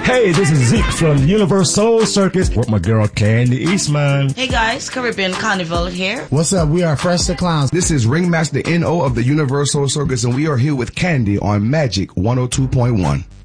Hey, this is Zeke from Universal Circus with my girl Candy Eastman. Hey guys, Caribbean Carnival here. What's up? We are Fresh the Clowns. This is Ringmaster N.O. of the Universal Circus, and we are here with Candy on Magic 102.1.